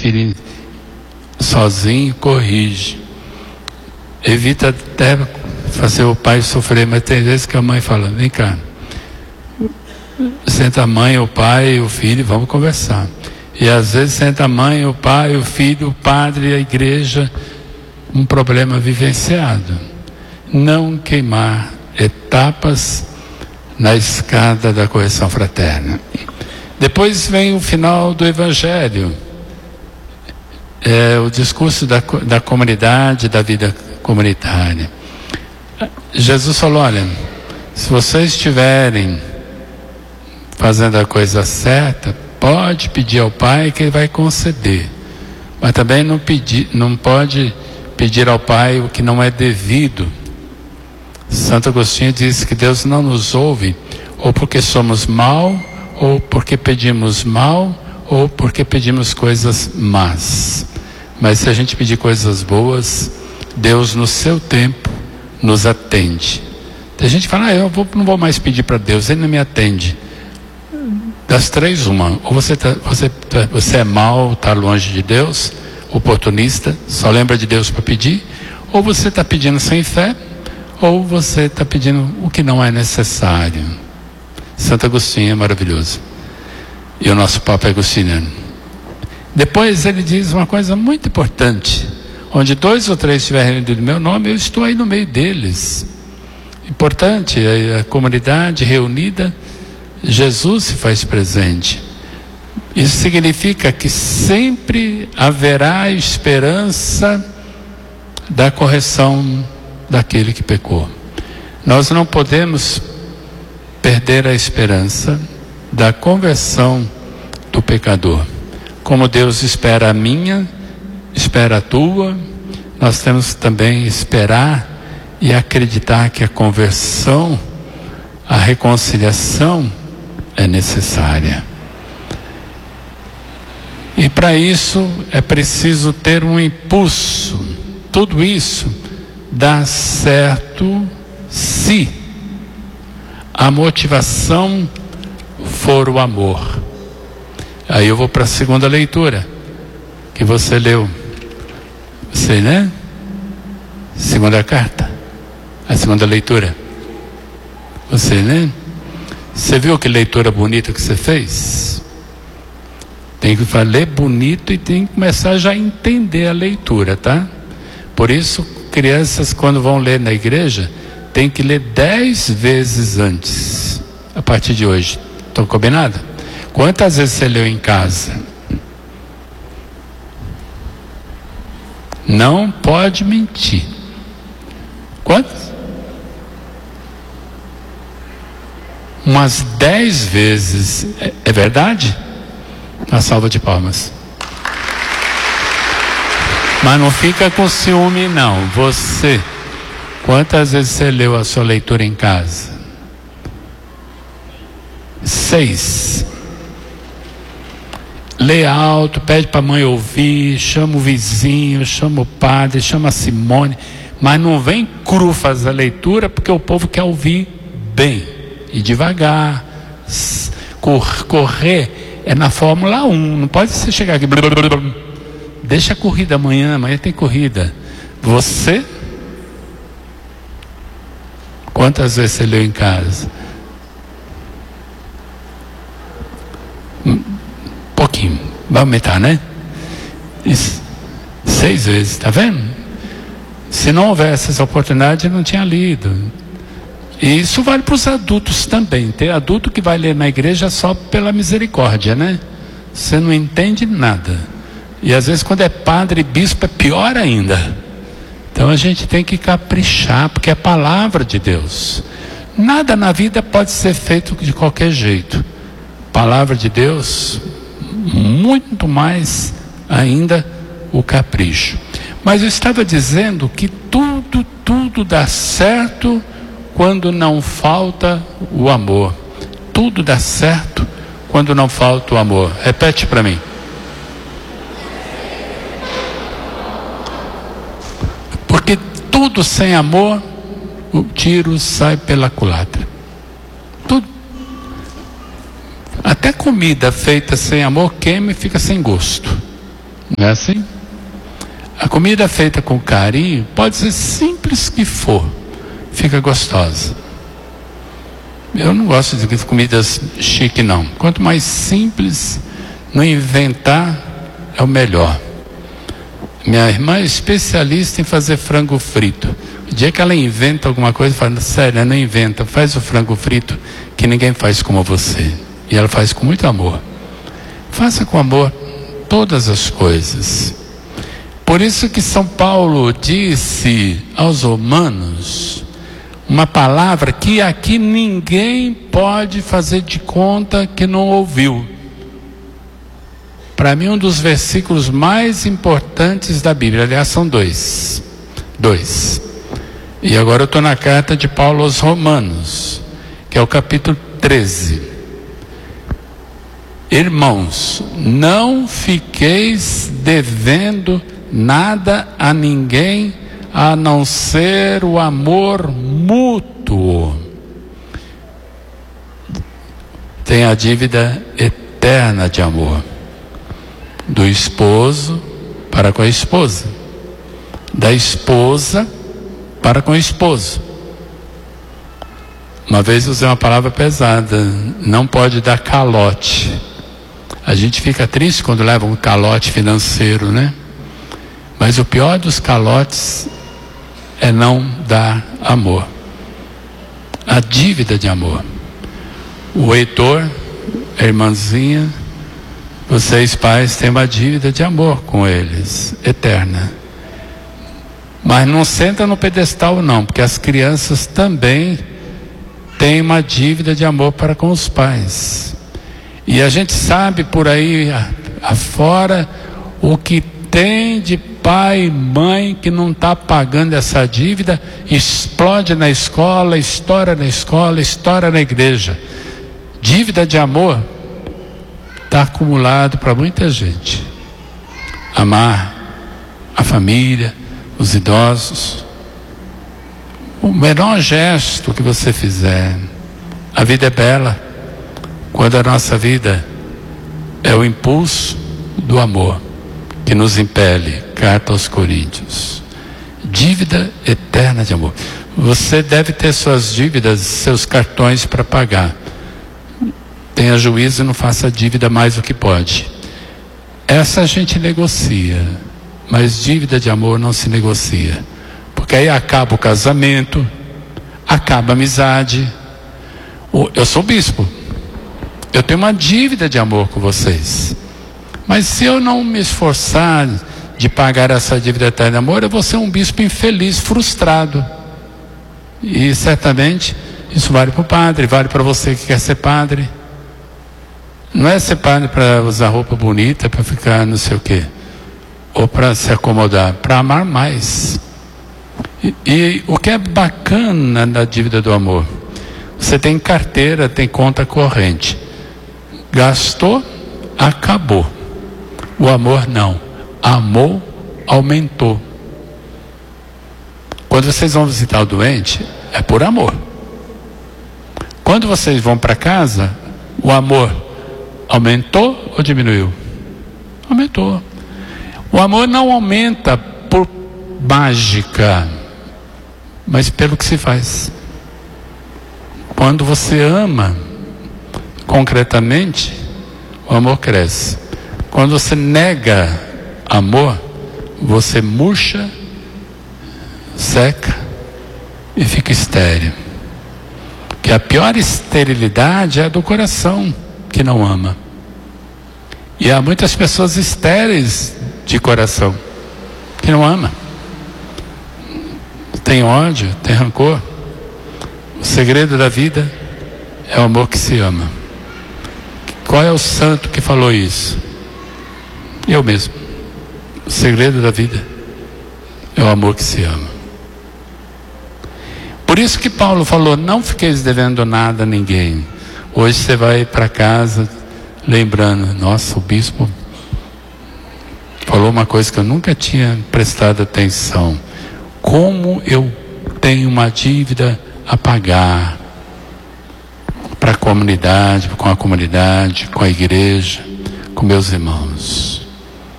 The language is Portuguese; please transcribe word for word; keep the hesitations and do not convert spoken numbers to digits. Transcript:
filho sozinho, corrige. Evita até fazer o pai sofrer, mas tem vezes que a mãe fala, vem cá, senta a mãe, o pai, o filho, vamos conversar. E às vezes senta a mãe, o pai, o filho, o padre, a igreja, um problema vivenciado. Não queimar etapas na escada da correção fraterna. Depois vem o final do Evangelho, é o discurso da, da comunidade, da vida comunitária. Jesus falou, olha, se vocês estiverem fazendo a coisa certa, pode pedir ao Pai que Ele vai conceder, mas também não, pedir, não pode pedir ao Pai o que não é devido. Santo Agostinho diz que Deus não nos ouve ou porque somos mal, ou porque pedimos mal, ou porque pedimos coisas más. Mas se a gente pedir coisas boas, Deus no seu tempo nos atende. Tem gente que fala, ah, eu vou, não vou mais pedir para Deus, Ele não me atende. Das três, uma, ou você, tá, você, tá, você é mau, está longe de Deus, oportunista, só lembra de Deus para pedir, ou você está pedindo sem fé, ou você está pedindo o que não é necessário. Santo Agostinho é maravilhoso, e o nosso Papa é agostiniano. Depois ele diz uma coisa muito importante, onde dois ou três estiverem reunidos no meu nome, eu estou aí no meio deles. Importante, a, a comunidade reunida, Jesus se faz presente. Isso significa que sempre haverá esperança da correção daquele que pecou. Nós não podemos perder a esperança da conversão do pecador. Como Deus espera a minha, espera a tua, nós temos que também esperar e acreditar que a conversão, a reconciliação é necessária. E para isso é preciso ter um impulso. Tudo isso dá certo se a motivação for o amor. Aí eu vou para a segunda leitura que você leu. Você, né? Segunda carta, a segunda leitura. Você, né? Você viu que leitura bonita que você fez? Tem que ler bonito e tem que começar já a entender a leitura, tá? Por isso, crianças, quando vão ler na igreja, tem que ler dez vezes antes, a partir de hoje. Estão combinados? Quantas vezes você leu em casa? Não pode mentir. Quantas? Umas dez vezes. É, é verdade? Uma salva de palmas. Mas não fica com ciúme não. Você, quantas vezes você leu a sua leitura em casa? Seis. Lê alto, pede para a mãe ouvir, chama o vizinho, chama o padre, chama a Simone, mas não vem cru fazer a leitura, porque o povo quer ouvir bem e devagar. Cor, correr é na Fórmula um, não pode você chegar aqui, deixa a corrida amanhã, amanhã tem corrida. Você, quantas vezes você leu em casa? Pouquinho, vai aumentar, né? Isso. Seis vezes, tá vendo? Se não houvesse essa oportunidade, eu não tinha lido. E isso vale para os adultos também. Tem adulto que vai ler na igreja só pela misericórdia, né? Você não entende nada. E às vezes quando é padre e bispo é pior ainda. Então a gente tem que caprichar, porque é a palavra de Deus. Nada na vida pode ser feito de qualquer jeito. Palavra de Deus, muito mais ainda o capricho. Mas eu estava dizendo que tudo, tudo dá certo quando não falta o amor. Tudo dá certo quando não falta o amor. Repete para mim. Porque tudo sem amor, o tiro sai pela culatra. Tudo. Até comida feita sem amor queima e fica sem gosto. Não é assim? A comida feita com carinho, pode ser simples que for, fica gostosa. Eu não gosto de comidas chique não. Quanto mais simples, não inventar, é o melhor. Minha irmã é especialista em fazer frango frito. O dia que ela inventa alguma coisa, fala, sério, não inventa, faz o frango frito que ninguém faz como você. E ela faz com muito amor. Faça com amor todas as coisas. Por isso que São Paulo disse aos romanos uma palavra que aqui ninguém pode fazer de conta que não ouviu. Para mim, um dos versículos mais importantes da Bíblia. Aliás, são dois. Dois. E agora eu estou na carta de Paulo aos Romanos, que é o capítulo treze. Irmãos, não fiqueis devendo nada a ninguém, a não ser o amor mútuo. Tem a dívida eterna de amor, do esposo para com a esposa, da esposa para com o esposo. Uma vez usei uma palavra pesada, não pode dar calote. A gente fica triste quando leva um calote financeiro, né? Mas o pior dos calotes é não dar amor. A dívida de amor. O Heitor, a irmãzinha, vocês pais têm uma dívida de amor com eles, eterna. Mas não senta no pedestal não, porque as crianças também têm uma dívida de amor para com os pais. E a gente sabe por aí afora o que tem de pai e mãe que não está pagando essa dívida, explode na escola, estoura na escola, estoura na igreja. Dívida de amor está acumulado para muita gente. Amar a família, os idosos, o menor gesto que você fizer. A vida é bela quando a nossa vida é o impulso do amor que nos impele. Carta aos Coríntios. Dívida eterna de amor. Você deve ter suas dívidas, seus cartões para pagar. Tenha juízo e não faça dívida mais do que pode. Essa a gente negocia, mas dívida de amor não se negocia, porque aí acaba o casamento, acaba a amizade. Eu sou bispo, eu tenho uma dívida de amor com vocês, mas se eu não me esforçar de pagar essa dívida eterna de amor, eu vou ser um bispo infeliz, frustrado. E certamente isso vale para o padre, vale para você que quer ser padre. Não é ser padre para usar roupa bonita, para ficar não sei o quê, ou para se acomodar, para amar mais. E, e o que é bacana na dívida do amor, você tem carteira, tem conta corrente, gastou, acabou. O amor não, amou, aumentou. Quando vocês vão visitar o doente, é por amor. Quando vocês vão para casa, o amor aumentou ou diminuiu? Aumentou. O amor não aumenta por mágica, mas pelo que se faz. Quando você ama concretamente, o amor cresce. Quando você nega amor, você murcha, seca e fica estéril. Que a pior esterilidade é a do coração que não ama. E há muitas pessoas estéreis de coração que não ama, tem ódio, tem rancor. O segredo da vida é o amor que se ama. Qual é o santo que falou isso? Eu mesmo. O segredo da vida é o amor que se ama. Por isso que Paulo falou, não fiqueis devendo nada a ninguém. Hoje você vai para casa lembrando, nossa, o bispo falou uma coisa que eu nunca tinha prestado atenção. Como eu tenho uma dívida a pagar para a comunidade, com a comunidade, com a igreja, com meus irmãos.